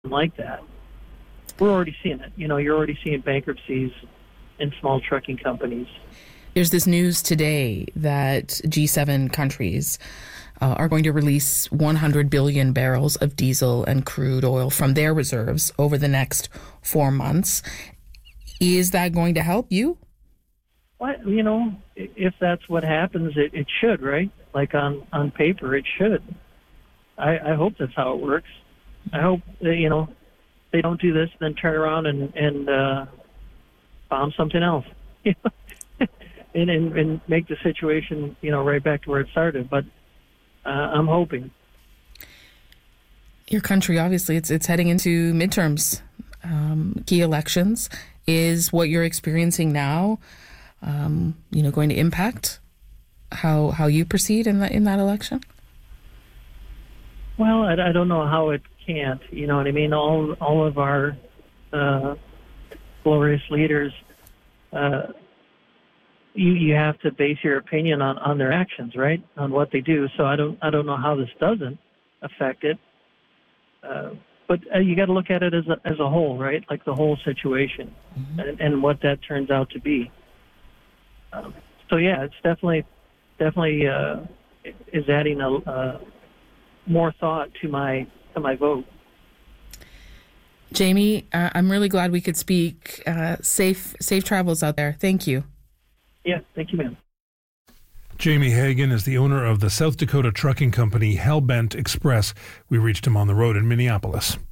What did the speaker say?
like that. We're already seeing it. You're already seeing bankruptcies in small trucking companies. There's this news today that G7 countries are going to release 100 billion barrels of diesel and crude oil from their reserves over the next 4 months. Is that going to help you? Well, if that's what happens, it should, right? Like on paper, it should. I hope that's how it works. I hope that, they don't do this, then turn around and bomb something else. and make the situation, right back to where it started. But I'm hoping. Your country, obviously, it's heading into midterms, key elections. Is what you're experiencing now, going to impact how you proceed in that election? Well, I don't know how it can't. You know what I mean? All of our glorious leaders. You have to base your opinion on their actions, right? On what they do. So I don't know how this doesn't affect it. But you got to look at it as a whole, right? Like the whole situation, and what that turns out to be. So yeah, it's definitely is adding a more thought to my vote. Jamie, I'm really glad we could speak. Safe travels out there. Thank you. Yeah, thank you, ma'am. Jamie Hagan is the owner of the South Dakota trucking company Hellbent Express. We reached him on the road in Minneapolis.